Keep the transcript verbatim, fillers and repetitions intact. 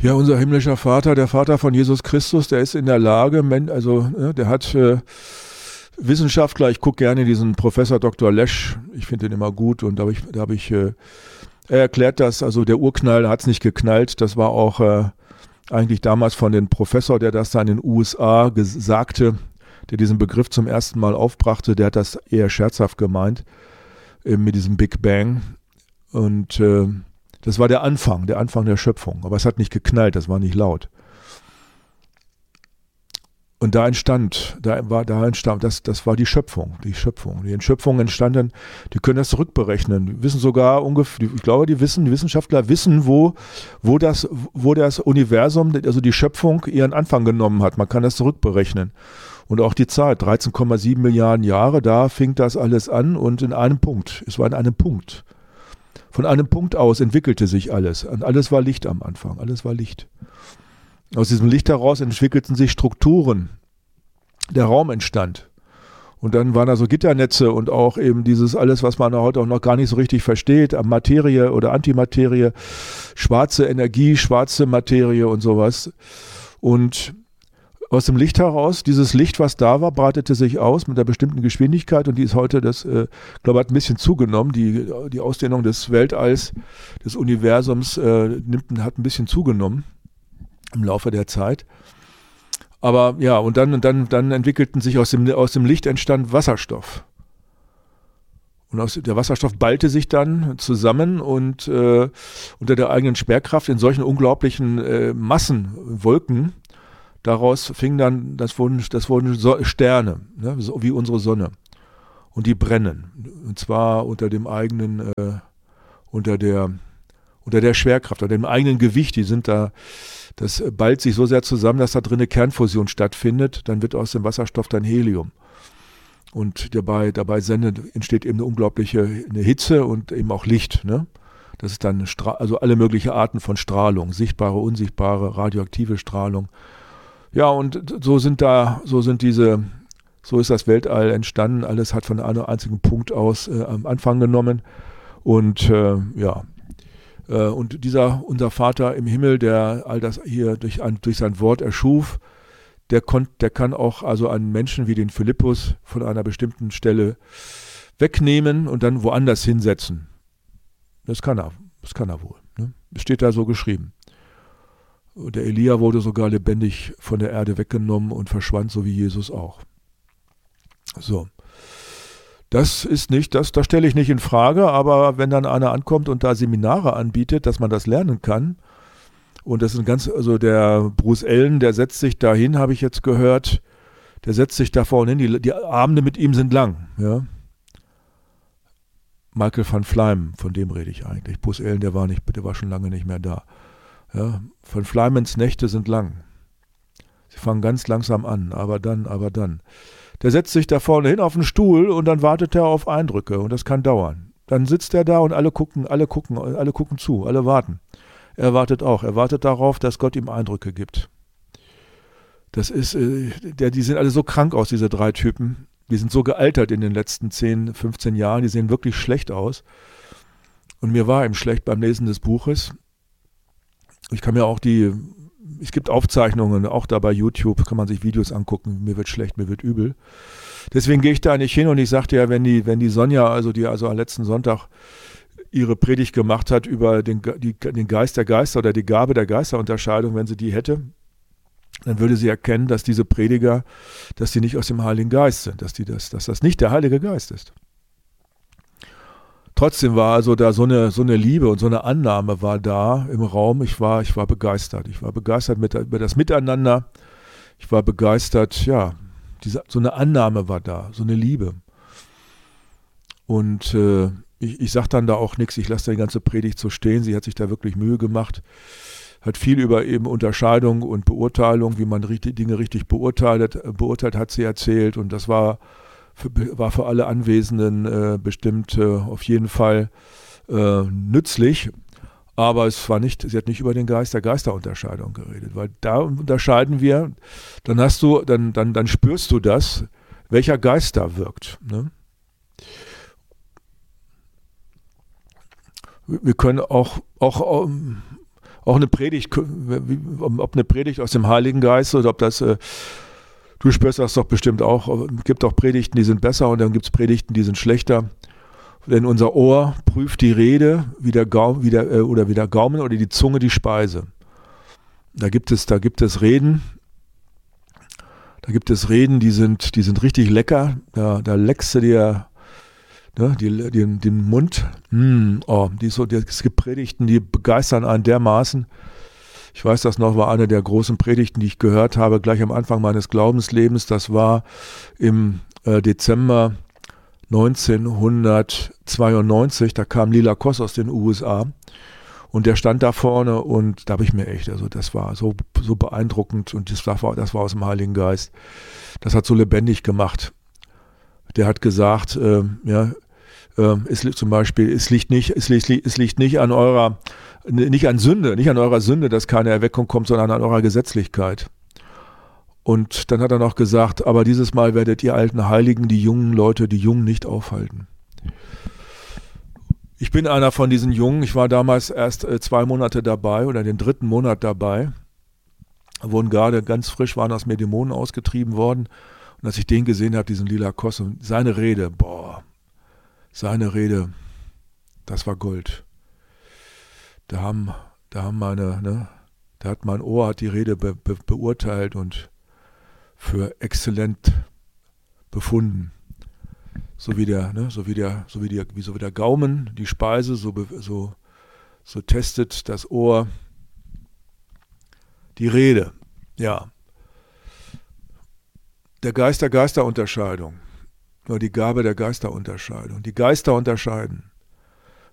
Ja, unser himmlischer Vater, der Vater von Jesus Christus, der ist in der Lage, also ne, der hat äh, Wissenschaftler, ich gucke gerne diesen Professor Doktor Lesch, ich finde den immer gut und da habe ich, da hab ich äh, er erklärt das, also der Urknall hat es nicht geknallt, das war auch äh, eigentlich damals von dem Professor, der das da in den U S A sagte, der diesen Begriff zum ersten Mal aufbrachte, der hat das eher scherzhaft gemeint, äh, mit diesem Big Bang und äh, das war der Anfang, der Anfang der Schöpfung. Aber es hat nicht geknallt, das war nicht laut. Und da entstand, da war, da entstand, das, das war die Schöpfung, die Schöpfung. Die Schöpfung entstanden, die können das zurückberechnen. Die wissen sogar ungefähr, ich glaube, die wissen, die Wissenschaftler wissen, wo, wo das, wo das Universum, also die Schöpfung ihren Anfang genommen hat. Man kann das zurückberechnen. Und auch die Zeit, dreizehn Komma sieben Milliarden Jahre, da fing das alles an und in einem Punkt. Es war in einem Punkt. Von einem Punkt aus entwickelte sich alles. Und alles war Licht am Anfang. Alles war Licht. Aus diesem Licht heraus entwickelten sich Strukturen. Der Raum entstand. Und dann waren da so Gitternetze und auch eben dieses alles, was man heute auch noch gar nicht so richtig versteht, Materie oder Antimaterie, schwarze Energie, schwarze Materie und sowas. Und aus dem Licht heraus, dieses Licht, was da war, breitete sich aus mit einer bestimmten Geschwindigkeit und die ist heute, das, äh, glaube ich, hat ein bisschen zugenommen. Die, die Ausdehnung des Weltalls, des Universums äh, nimmt, hat ein bisschen zugenommen im Laufe der Zeit. Aber ja, und dann, und dann, dann entwickelten sich aus dem, aus dem Licht entstand Wasserstoff. Und aus, der Wasserstoff ballte sich dann zusammen und äh, unter der eigenen Schwerkraft in solchen unglaublichen äh, Massenwolken. Daraus fing dann, das wurden, das wurden so Sterne, ne, so wie unsere Sonne. Und die brennen. Und zwar unter dem eigenen, äh, unter der, unter der Schwerkraft, unter dem eigenen Gewicht. Die sind da, das ballt sich so sehr zusammen, dass da drin eine Kernfusion stattfindet. Dann wird aus dem Wasserstoff dann Helium. Und dabei, dabei sendet, entsteht eben eine unglaubliche eine Hitze und eben auch Licht, ne? Das ist dann, Stra- also alle möglichen Arten von Strahlung, sichtbare, unsichtbare, radioaktive Strahlung. Ja, und so sind da, so sind diese, so ist das Weltall entstanden. Alles hat von einem einzigen Punkt aus äh, am Anfang genommen. Und äh, ja, äh, und dieser, unser Vater im Himmel, der all das hier durch, ein, durch sein Wort erschuf, der, konnt, der kann auch also einen Menschen wie den Philippus von einer bestimmten Stelle wegnehmen und dann woanders hinsetzen. Das kann er, das kann er wohl. Ne? Das steht da so geschrieben. Der Elia wurde sogar lebendig von der Erde weggenommen und verschwand, so wie Jesus auch. So. Das ist nicht, das, das stelle ich nicht in Frage, aber wenn dann einer ankommt und da Seminare anbietet, dass man das lernen kann, und das ist ein ganz, also der Bruce Allen, der setzt sich da hin, habe ich jetzt gehört, der setzt sich da vorne hin, die, die Abende mit ihm sind lang, ja. Michael van Fleim, von dem rede ich eigentlich. Bruce Allen, der war nicht, der war schon lange nicht mehr da. Ja, von Fleimens Nächte sind lang. Sie fangen ganz langsam an, aber dann, aber dann. Der setzt sich da vorne hin auf den Stuhl und dann wartet er auf Eindrücke und das kann dauern. Dann sitzt er da und alle gucken, alle gucken, alle gucken zu, alle warten. Er wartet auch, er wartet darauf, dass Gott ihm Eindrücke gibt. Das ist, äh, der, die sehen alle so krank aus, diese drei Typen. Die sind so gealtert in den letzten zehn, fünfzehn Jahren, die sehen wirklich schlecht aus. Und mir war eben schlecht beim Lesen des Buches. Ich kann mir auch die, es gibt Aufzeichnungen, auch da bei YouTube kann man sich Videos angucken, mir wird schlecht, mir wird übel. Deswegen gehe ich da nicht hin und ich sagte ja, wenn die, wenn die Sonja, also die also am letzten Sonntag ihre Predigt gemacht hat über den, die, den Geist der Geister oder die Gabe der Geisterunterscheidung, wenn sie die hätte, dann würde sie erkennen, dass diese Prediger, dass die nicht aus dem Heiligen Geist sind, dass, die das, dass das nicht der Heilige Geist ist. Trotzdem war also da so eine, so eine Liebe und so eine Annahme war da im Raum. Ich war, ich war begeistert. Ich war begeistert mit, über das Miteinander. Ich war begeistert, ja, diese, so eine Annahme war da, so eine Liebe. Und äh, ich, ich sage dann da auch nichts, ich lasse die ganze Predigt so stehen. Sie hat sich da wirklich Mühe gemacht, hat viel über eben Unterscheidung und Beurteilung, wie man richtig, Dinge richtig beurteilt, beurteilt hat sie erzählt. Und das war Für, war für alle Anwesenden äh, bestimmt äh, auf jeden Fall äh, nützlich, aber es war nicht, sie hat nicht über den Geist der Geisterunterscheidung geredet, weil da unterscheiden wir, dann hast du, dann, dann, dann spürst du das, welcher Geist da wirkt. Ne? Wir können auch, auch auch eine Predigt, ob eine Predigt aus dem Heiligen Geist oder ob das, äh, du spürst das doch bestimmt auch, es gibt auch Predigten, die sind besser und dann gibt es Predigten, die sind schlechter. Denn unser Ohr prüft die Rede wie der Gaum, wie der, äh, oder wie der Gaumen oder die Zunge die Speise. Da gibt es, da gibt es Reden, da gibt es Reden, die sind, die sind richtig lecker. Da, da leckst du dir ne, die, die, den Mund. Mm, oh, die so, die, es gibt Predigten, die begeistern einen dermaßen. Ich weiß, das noch war eine der großen Predigten, die ich gehört habe, gleich am Anfang meines Glaubenslebens. Das war im äh, Dezember neunzehnhundertzweiundneunzig. Da kam Lila Koss aus den U S A. Und der stand da vorne und da habe ich mir echt, also das war so, so beeindruckend und das war, das war aus dem Heiligen Geist. Das hat so lebendig gemacht. Der hat gesagt, äh, ja, äh, es zum Beispiel, es liegt nicht, es liegt, es liegt nicht an eurer, nicht an Sünde, nicht an eurer Sünde, dass keine Erweckung kommt, sondern an eurer Gesetzlichkeit. Und dann hat er noch gesagt, aber dieses Mal werdet ihr alten Heiligen die jungen Leute, die Jungen nicht aufhalten. Ich bin einer von diesen Jungen, ich war damals erst äh, zwei Monate dabei oder den dritten Monat dabei, wurden gerade ganz frisch, waren aus mir Dämonen ausgetrieben worden und als ich den gesehen habe, diesen Lila Koss und seine Rede, boah, seine Rede, das war Gold. Da haben, da haben meine, ne, da hat mein Ohr, hat die Rede be, be, beurteilt und für exzellent befunden. So wie der, ne, so wie der, so wie der, wie so wie der Gaumen die Speise, so, so, so testet das Ohr die Rede. Ja. Der Geist der Geisterunterscheidung. Nur die Gabe der Geisterunterscheidung. Die Geister unterscheiden.